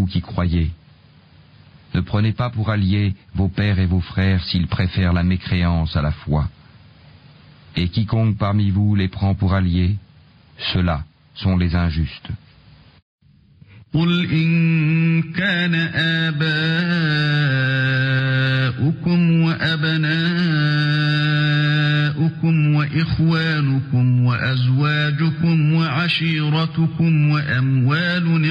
vous qui croyez. Ne prenez pas pour alliés vos pères et vos frères s'ils préfèrent la mécréance à la foi. Et quiconque parmi vous les prend pour alliés, ceux-là sont les injustes. قل إن كان آباؤكم وأبناؤكم وإخوانكم وأزواجكم وعشيرتكم وأموال